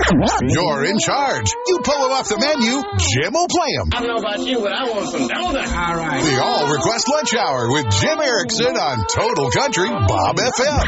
You're in charge. You pull them off the menu, Jim will play them. I don't know about you, but I want some donuts. All right. The All Request Lunch Hour with Jim Erickson on Total Country Bob FM.